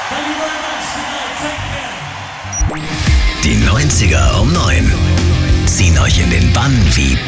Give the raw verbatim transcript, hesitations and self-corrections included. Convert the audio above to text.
Die neunziger um neun ziehen euch in den Bann wie